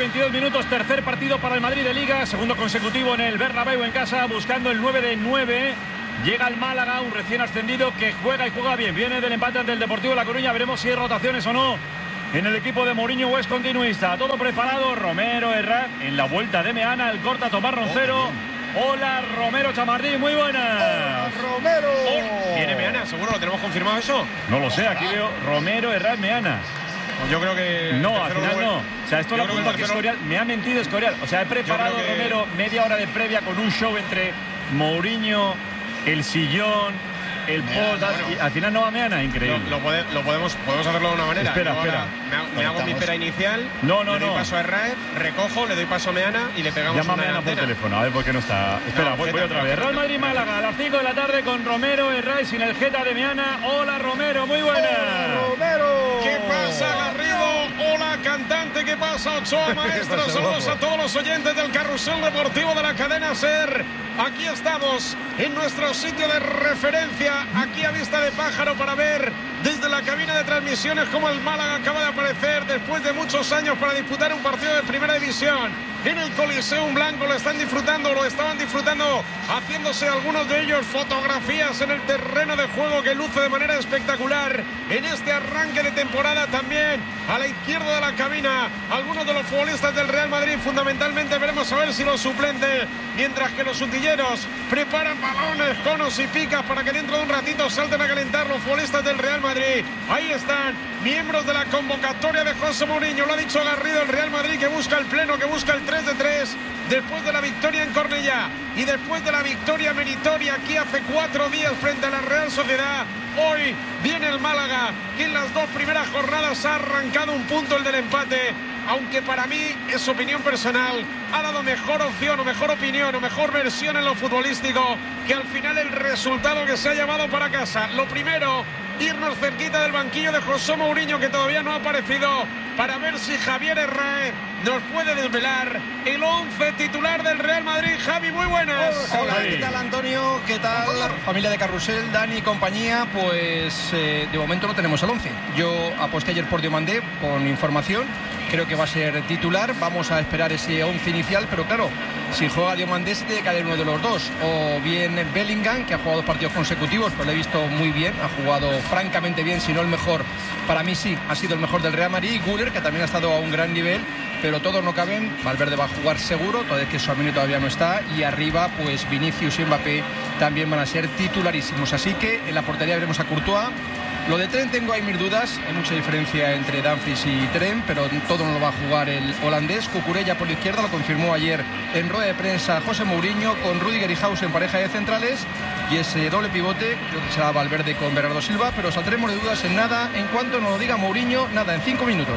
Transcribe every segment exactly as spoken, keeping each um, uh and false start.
veintidós minutos, tercer partido para el Madrid de Liga, segundo consecutivo en el Bernabéu en casa, buscando el nueve de nueve. Llega el Málaga, un recién ascendido que juega y juega bien. Viene del empate ante el Deportivo La Coruña. Veremos si hay rotaciones o no en el equipo de Mourinho o es continuista. Todo preparado. Romero, Herrera en la vuelta de Meana. El corta Tomás Roncero. Hola, Romero Chamartín. Muy buenas. Hola, Romero. Oh, ¿viene Meana? ¿Seguro? ¿Lo tenemos confirmado eso? No lo sé. Aquí veo Romero, Herrera, Meana. Pues yo creo que... No, al final no. O sea, esto lo apunta que Escorial. Me ha mentido Escorial. O sea, he preparado que... Romero media hora de previa con un show entre Mourinho, el sillón, el pot, bueno, y al final no va Meana, increíble. Lo, lo, pode, lo podemos, podemos hacerlo de una manera. Espera, espera. Me hago, me hago mi pera inicial. No, no, le doy no. paso a Herrera, recojo, le doy paso a Meana y le pegamos Llama una Meana por cena. teléfono, a ver por qué no está. Espera, no, voy, voy otra vez. Real Madrid-Málaga a las cinco de la tarde con Romero, Herrera sin el Jeta de Meana. Hola, Romero, muy buena. Hola, Romero. ¿Qué pasa, Garrido? Hola, cantante. ¿Qué pasa, Ochoa, maestro? Saludos a todos los oyentes del Carrusel Deportivo de la cadena SER. Aquí estamos en nuestro sitio de referencia, aquí a vista de pájaro, para ver desde la cabina de transmisiones cómo el Málaga acaba de aparecer después de muchos años para disputar un partido de primera división en el Coliseum Blanco. Lo están disfrutando, lo estaban disfrutando, haciéndose algunos de ellos fotografías en el terreno de juego que luce de manera espectacular en este arranque de temporada. También a la izquierda de la cabina algunos de los futbolistas del Real Madrid, fundamentalmente veremos a ver si los suplentes, mientras que los utilleros preparan balones, conos y picas para que dentro de un ratito salten a calentar los futbolistas del Real Madrid. Ahí están miembros de la convocatoria de José Mourinho. Lo ha dicho Garrido, el Real Madrid que busca el pleno, que busca el tres de tres después de la victoria en Cornellá y después de la victoria meritoria aquí hace cuatro días frente a la Real Sociedad. Hoy viene el Málaga, que en las dos primeras jornadas ha arrancado un punto, el del empate, aunque para mí, es opinión personal, ha dado mejor opción o mejor opinión o mejor versión en lo futbolístico que al final el resultado que se ha llevado para casa. Lo primero, irnos cerquita del banquillo de José Mourinho, que todavía no ha aparecido, para ver si Javier Herrera nos puede desvelar el once titular del Real Madrid. Javi, muy buenas. Hola, ¿qué tal, Antonio? ¿Qué tal, familia de Carrusel, Dani y compañía? Pues eh, de momento no tenemos el once. Yo aposté ayer por Diomandé con información. Creo que va a ser titular. Vamos a esperar ese once inicial, pero claro, si juega Diomandé se tiene que caer uno de los dos. O bien Bellingham, que ha jugado dos partidos consecutivos, pero lo he visto muy bien, ha jugado francamente bien, si no el mejor. Para mí sí, ha sido el mejor del Real Madrid. Y Güler, que también ha estado a un gran nivel, pero todos no caben. Valverde va a jugar seguro, todavía que Tchouaméni todavía no está, y arriba pues Vinicius y Mbappé también van a ser titularísimos. Así que en la portería veremos a Courtois. Lo de Trent tengo ahí mis dudas, hay mucha diferencia entre Dumfries y Trent, pero todo no lo va a jugar el holandés. Cucurella por la izquierda, lo confirmó ayer en rueda de prensa José Mourinho, con Rüdiger y Hausen en pareja de centrales, y ese doble pivote creo que será Valverde con Bernardo Silva, pero saldremos de dudas en nada, en cuanto nos lo diga Mourinho, nada, en cinco minutos.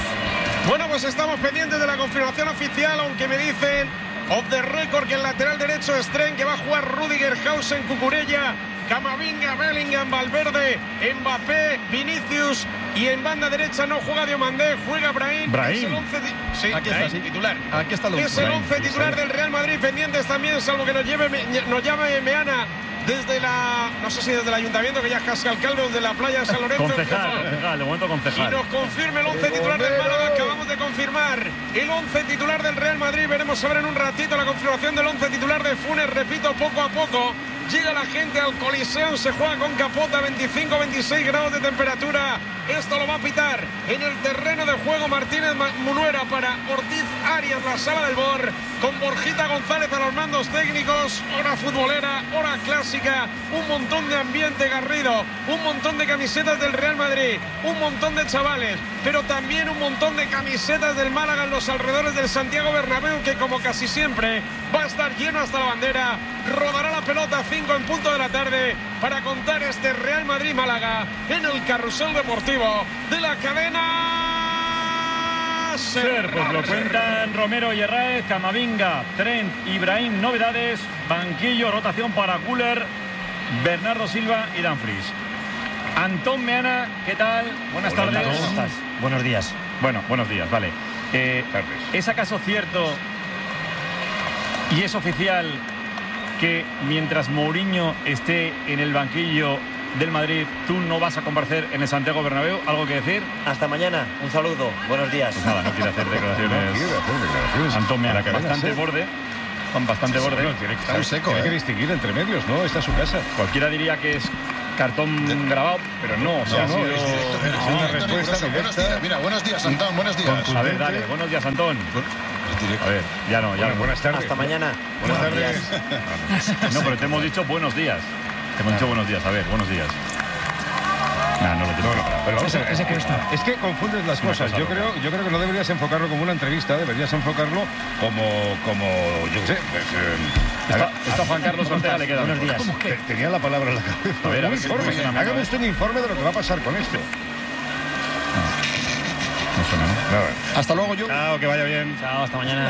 Bueno, pues estamos pendientes de la confirmación oficial, aunque me dicen off the record que el lateral derecho es Trent, que va a jugar Rüdiger, Hausen, Cucurella, Camavinga, Bellingham, Valverde, Mbappé, Vinicius, y en banda derecha no juega Diomandé, juega Brahim. Brahim. Es el once sí, Aquí Brahim, está, sí. titular. Aquí está el once. Es el once titular del Real Madrid, pendientes también, salvo que nos lleve, nos llame Meana desde la, no sé si desde el ayuntamiento, que ya es casi alcalde, desde la playa de San Lorenzo. Concejal, concejal, de momento concejal. Y nos confirme el once titular del Málaga. Acabamos de confirmar el once titular del Real Madrid. Veremos a ver en un ratito la confirmación del once titular de Funes. Repito, poco a poco llega la gente al Coliseum, se juega con capota, veinticinco a veintiséis grados de temperatura. Esto lo va a pitar en el terreno de juego Martínez Munuera para Ortiz Arias, la sala del B O R, con Borjita González a los mandos técnicos. Hora futbolera, hora clásica, un montón de ambiente, Garrido, un montón de camisetas del Real Madrid, un montón de chavales, pero también un montón de camisetas del Málaga en los alrededores del Santiago Bernabéu, que como casi siempre va a estar lleno hasta la bandera. Rodará la pelota a cinco en punto de la tarde para contar este Real Madrid-Málaga en el Carrusel Deportivo de la cadena SER. Pues lo cuentan Romero y Herrera, Camavinga, Trent, Ibrahim, novedades, banquillo, rotación para Güler, Bernardo Silva y Dumfries. Antón Meana, ¿qué tal? Buenas Hola, tardes. ¿cómo estás? Buenos días. Bueno, buenos días, vale. Eh, ¿Es acaso cierto y es oficial que mientras Mourinho esté en el banquillo, del Madrid. Tú no vas a comparecer en el Santiago Bernabéu. ¿Algo que decir? Hasta mañana. Un saludo. Buenos días. Pues nada, no quiere hacer declaraciones. No quiere hacer declaraciones. Antón, mira, La cadena bastante SER. borde. Con bastante Sí, borde. bueno, tiene que estar seco, Tiene ¿eh? que distinguir entre medios, ¿no? Esta es su casa. Cualquiera diría que es cartón grabado, pero no. O sea, ha no, sido... es directo, es no, una directo, respuesta riguroso. Buenos directa. días, mira, buenos días, Antón, buenos días. A ver, dale. Buenos días, Antón. Es directo. A ver, ya no, ya Bueno, no. buenas tardes. Hasta mañana. Buenas Buenos tardes. días. No, pero te hemos dicho buenos días. Te hemos dicho buenos días. A ver, buenos días. Nah, no lo tengo. No, no, pero vamos a ver. Ese que está. Es que confundes las una cosas. cosa Yo loca. creo, yo creo que no deberías enfocarlo como una entrevista, deberías enfocarlo como, como yo qué sé, pues... eh, Esto, haga- esto a Juan Carlos Ortega le queda Buenos mejor. días. Te- Tenía la palabra en la cabeza. A ver, a un ver si informe. me suena Hágame mal, usted un informe de lo que va a pasar con esto. No suena, ¿no? Nada. Hasta luego, yo. Chao, que vaya bien. Chao, hasta mañana.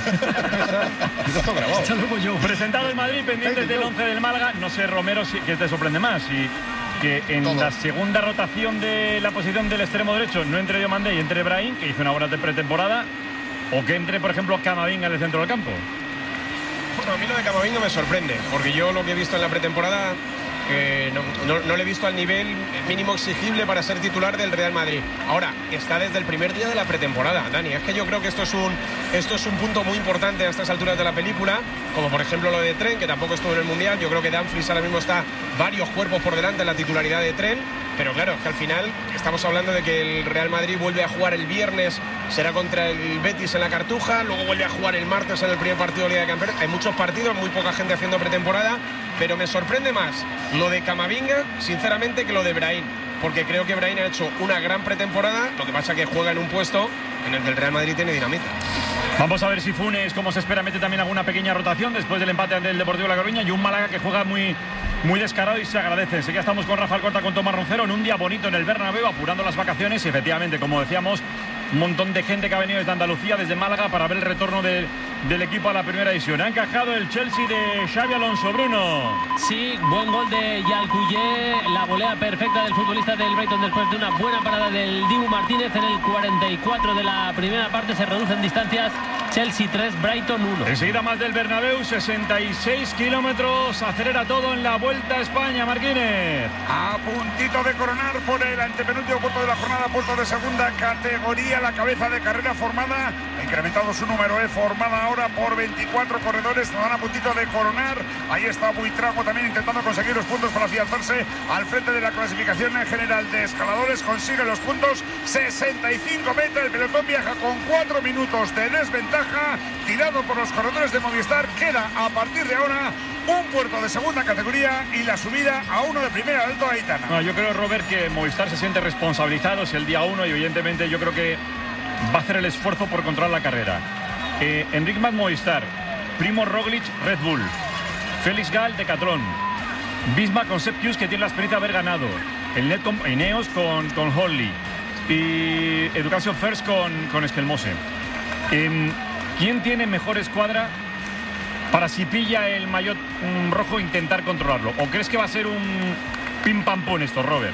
Esto está grabado. Hasta luego, yo. Presentado el Madrid, pendientes del once del Málaga. No sé, Romero, si, que te sorprende más. Y que en Todo. la segunda rotación de la posición del extremo derecho no entre Diomandé y entre Brahim, que hizo una buena pretemporada, o que entre, por ejemplo, Camavinga en el centro del campo. Bueno, a mí lo de Camavinga me sorprende, porque yo lo que he visto en la pretemporada eh, no, no, no le he visto al nivel mínimo exigible para ser titular del Real Madrid. Ahora, está desde el primer día de la pretemporada, Dani. Es que yo creo que esto es un, esto es un punto muy importante a estas alturas de la película, como por ejemplo lo de Trent, que tampoco estuvo en el Mundial. Yo creo que Dumfries ahora mismo está varios cuerpos por delante en la titularidad de Trent. Pero claro, es que al final estamos hablando de que el Real Madrid vuelve a jugar el viernes, será contra el Betis en la Cartuja, luego vuelve a jugar el martes en el primer partido de Liga de Campeones. Hay muchos partidos, muy poca gente haciendo pretemporada, pero me sorprende más lo de Camavinga, sinceramente, que lo de Brahim, porque creo que Brahim ha hecho una gran pretemporada, lo que pasa que juega en un puesto en el que el Real Madrid tiene dinamita. Vamos a ver si Funes, como se espera, mete también alguna pequeña rotación después del empate ante el Deportivo La Coruña, y un Málaga que juega muy, muy descarado y se agradece. Enseguida estamos con Rafael Corta, con Tomás Roncero, en un día bonito en el Bernabéu, apurando las vacaciones, y efectivamente, como decíamos, un montón de gente que ha venido desde Andalucía, desde Málaga, para ver el retorno de, del equipo a la primera división. Ha encajado el Chelsea de Xabi Alonso. Bruno. Sí, buen gol de Yalcuyé, la volea perfecta del futbolista del Brighton después de una buena parada del Dibu Martínez en el cuarenta y cuatro de la primera parte. Se reducen distancias, Chelsea tres, Brighton uno. Enseguida más del Bernabéu, sesenta y seis kilómetros, acelera todo en la Vuelta a España, Martínez. A puntito de coronar por el antepenúltimo puesto de la jornada, puesto de segunda categoría, la cabeza de carrera formada, ha incrementado su número, eh, formada ahora por veinticuatro corredores, están a puntito de coronar. Ahí está Buitrago también intentando conseguir los puntos para afianzarse al frente de la clasificación en general de escaladores, consigue los puntos, sesenta y cinco meta, el pelotón viaja con cuatro minutos de desventaja, tirado por los corredores de Movistar. Queda a partir de ahora un puerto de segunda categoría y la subida a uno de primera Alto Aitana. No, yo creo, Robert, que Movistar se siente responsabilizado, es el día uno, y evidentemente yo creo que va a hacer el esfuerzo por controlar la carrera. Eh, Enric Mas, Movistar, Primo Roglic, Red Bull, Félix Gal, Decathlon, Bisma con Sepp Kuss, que tiene la experiencia de haber ganado, el Net con Ineos con, con Holly, y Education First con, con Esquelmose. Eh, ¿Quién tiene mejor escuadra para, si pilla el maillot mm, rojo, intentar controlarlo? ¿O crees que va a ser un pim pam pum esto, Robert?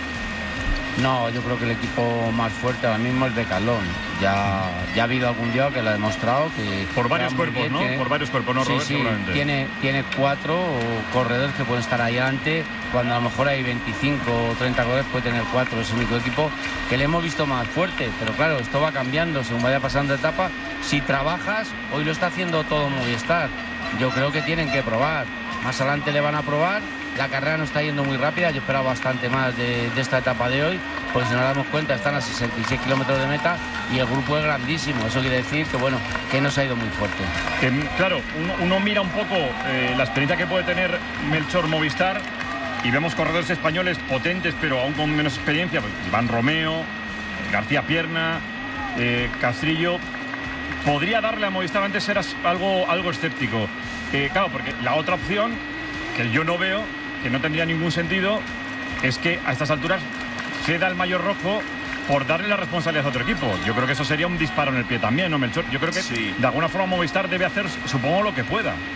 No, yo creo que el equipo más fuerte ahora mismo es Decathlon. Ya, ya ha habido algún día que lo ha demostrado que... Por varios juega muy cuerpos, bien, ¿no? tiene- Por varios cuerpos, ¿no, Sí, Robert? sí, Seguramente. tiene, tiene cuatro corredores que pueden estar ahí adelante, cuando a lo mejor hay veinticinco o treinta corredores, puede tener cuatro. Es el único equipo que le hemos visto más fuerte. Pero claro, esto va cambiando según vaya pasando etapa. Si trabajas, hoy lo está haciendo todo Movistar. Yo creo que tienen que probar. Más adelante le van a probar. La carrera no está yendo muy rápida, yo esperaba bastante más de, de esta etapa de hoy, pues si nos damos cuenta están a sesenta y seis kilómetros de meta y el grupo es grandísimo. Eso quiere decir que bueno, que nos ha ido muy fuerte. Eh, claro, uno, uno mira un poco eh, la experiencia que puede tener Melchor Movistar y vemos corredores españoles potentes, pero aún con menos experiencia, pues Iván Romeo, García Pierna, eh, Castrillo. Podría darle a Movistar, antes eras algo, algo escéptico. Eh, claro, porque la otra opción, que yo no veo, que no tendría ningún sentido, es que a estas alturas ceda el maillot rojo por darle la responsabilidad a otro equipo. Yo creo que eso sería un disparo en el pie también, ¿no, Melchor? Yo creo que Sí. de alguna forma Movistar debe hacer, supongo, lo que pueda.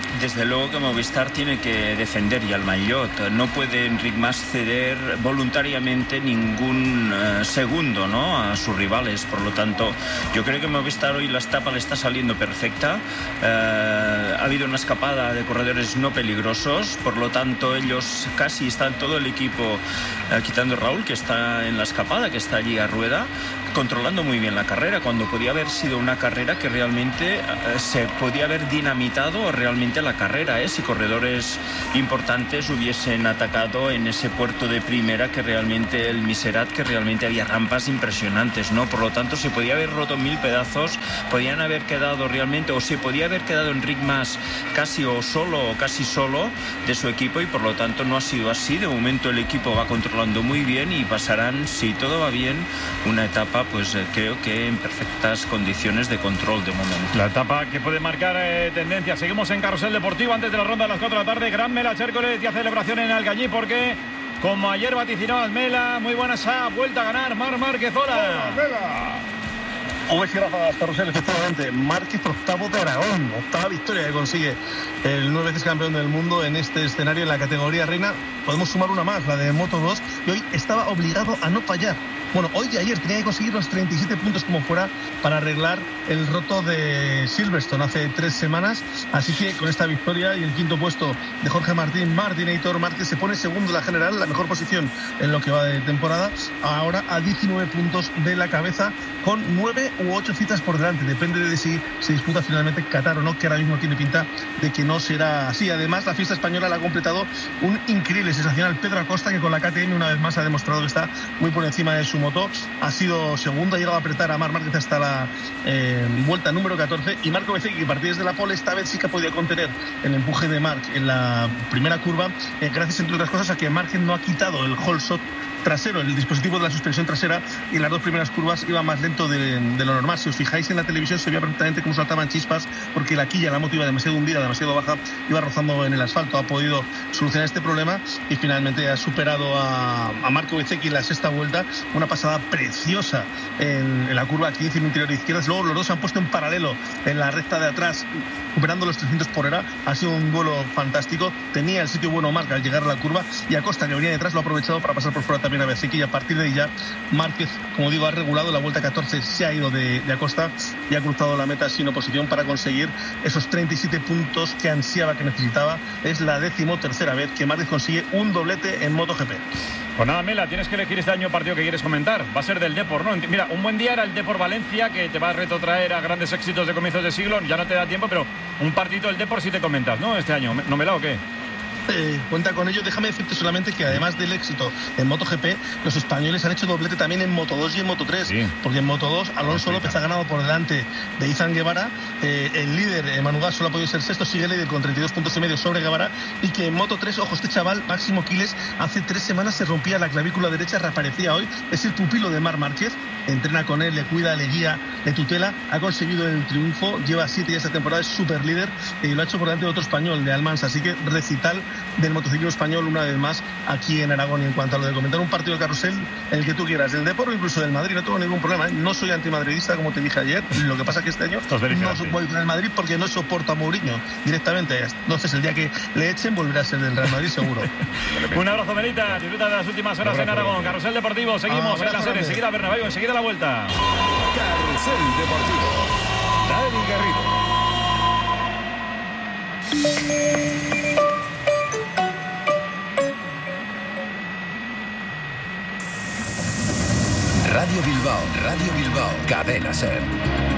desde luego que Movistar tiene que defender ya el maillot. No puede Enric Mas ceder voluntariamente ningún uh, segundo, ¿no?, a sus rivales. Por lo tanto, yo creo que Movistar hoy la etapa le está saliendo perfecta. Uh, ha habido una escapada de corredores no peligrosos, por lo tanto ellos casi están todo el equipo, uh, quitando Raúl, que está en la escapada, que está allí a rueda, controlando muy bien la carrera, cuando podía haber sido una carrera que realmente eh, se podía haber dinamitado realmente la carrera, ¿eh? Si corredores importantes hubiesen atacado en ese puerto de primera, que realmente el Miserat, que realmente había rampas impresionantes, ¿no? Por lo tanto, se podía haber roto mil pedazos, podían haber quedado realmente, o se podía haber quedado Enric Mas casi o solo o casi solo de su equipo, y por lo tanto no ha sido así. De momento el equipo va controlando muy bien y pasarán, si todo va bien, una etapa, pues eh, creo que en perfectas condiciones de control de momento. La etapa que puede marcar eh, tendencia. Seguimos en Carrusel Deportivo antes de la ronda a las cuatro de la tarde. Gran Mela Chércoles, ya celebración en Algañí, porque como ayer vaticinó Almela, muy buena esa vuelta a ganar Marc Márquez. Hola. Hoy gracias, Carrusel, efectivamente. Márquez, octavo de Aragón, octava victoria que consigue el nueve veces campeón del mundo en este escenario en la categoría reina. Podemos sumar una más, la de Moto dos, y hoy estaba obligado a no fallar. Bueno, hoy y ayer tenía que conseguir los treinta y siete puntos como fuera para arreglar el roto de Silverstone hace tres semanas. Así que con esta victoria y el quinto puesto de Jorge Martín Martinator, Márquez se pone segundo en la general, la mejor posición en lo que va de temporada. Ahora a diecinueve puntos de la cabeza, con nueve u ocho citas por delante. Depende de si se disputa finalmente Qatar o no, que ahora mismo tiene pinta de que no será así. Además, la fiesta española la ha completado un increíble, sensacional Pedro Acosta, que con la K T M una vez más ha demostrado que está muy por encima de su moto. Ha sido segundo, ha llegado a apretar a Marc Márquez hasta la eh, vuelta número catorce, y Marco Bezzecchi, que partía desde la pole, esta vez sí que ha podido contener el empuje de Marc en la primera curva, eh, gracias entre otras cosas a que Márquez no ha quitado el whole shot trasero, el dispositivo de la suspensión trasera, y en las dos primeras curvas iba más lento de, de lo normal. Si os fijáis en la televisión se veía perfectamente cómo saltaban chispas, porque la quilla, la moto iba demasiado hundida, demasiado baja, iba rozando en el asfalto. Ha podido solucionar este problema y finalmente ha superado a, a Marco Bezzecchi en la sexta vuelta, una pasada preciosa en, en la curva quince en interior izquierda. Luego los dos se han puesto en paralelo en la recta de atrás, superando los trescientos por hora. Ha sido un duelo fantástico. Tenía el sitio bueno Marc al llegar a la curva, y Acosta, que venía detrás, lo ha aprovechado para pasar por fuera también a Bezzecchi, y a partir de ahí ya Márquez, como digo, ha regulado. La vuelta catorce se ha ido de, de Acosta y ha cruzado la meta sin oposición para conseguir esos treinta y siete puntos que ansiaba, que necesitaba. Es la decimotercera vez que Márquez consigue un doblete en MotoGP. Pues nada, Mela, tienes que elegir este año partido que quieres comentar. Va a ser del Depor, ¿no? Mira, un buen día era el Depor Valencia, que te va a retrotraer a grandes éxitos de comienzos de siglo. Ya no te da tiempo, pero un partido del Depor sí te comentas, ¿no? Este año. ¿No, Mela, o qué? Eh, cuenta con ello. Déjame decirte solamente que además del éxito en MotoGP, los españoles han hecho doblete también en Moto dos y en Moto tres, sí. Porque en Moto dos Alonso López ha ganado por delante de Izan Guevara, eh, el líder eh, Manu Gas solo ha podido ser sexto, sigue el líder con treinta y dos puntos y medio sobre Guevara. Y que en Moto tres, ojo, este chaval Máximo Quiles, hace tres semanas se rompía la clavícula derecha, reaparecía hoy, es el pupilo de Marc Márquez, entrena con él, le cuida, le guía, le tutela, ha conseguido el triunfo, lleva siete ya esta temporada, es súper líder, y lo ha hecho por delante de otro español, de Almansa. Así que recital del motociclismo español una vez más aquí en Aragón. Y en cuanto a lo de comentar un partido de carrusel, el que tú quieras, del Depor o incluso del Madrid, no tengo ningún problema, ¿eh? No soy antimadridista, como te dije ayer. Lo que pasa es que este año no voy con el Madrid porque no soporto a Mourinho directamente. Entonces el día que le echen volverá a ser del Real Madrid seguro. Un abrazo, Melita, disfruta de las últimas horas en Aragón. Carrusel Deportivo, seguimos ah, en la serie, enseguida Bernabéu, enseguida la vuelta. Carrusel Deportivo, Dani Garrido. Radio Bilbao, Radio Bilbao, Cadena SER.